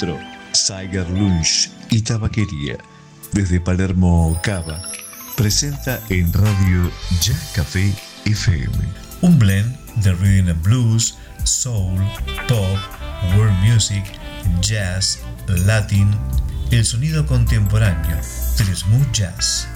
Bistro, Cigar Lunch y Tabaquería. Desde Palermo Cava, presenta en radio Jazz Café FM. Un blend de rhythm and blues, soul, pop, world music, jazz, latin, el sonido contemporáneo del smooth jazz.